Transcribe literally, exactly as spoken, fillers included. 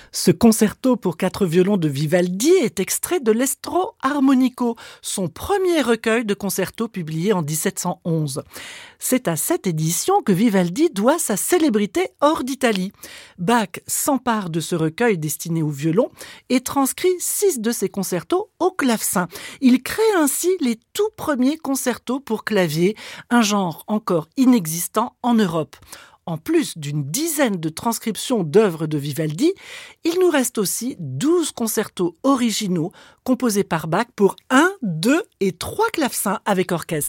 Ce concerto pour quatre violons de Vivaldi est extrait de l'Estro Armonico, son premier recueil de concertos publié en dix-sept cent onze. C'est à cette édition que Vivaldi doit sa célébrité hors d'Italie. Bach s'empare de ce recueil destiné au violon et transcrit six de ses concertos au clavecin. Il crée ainsi les tout premiers concertos pour clavier, un genre encore inexistant en Europe. En plus d'une dizaine de transcriptions d'œuvres de Vivaldi, il nous reste aussi douze concertos originaux composés par Bach pour un, deux et trois clavecins avec orchestre.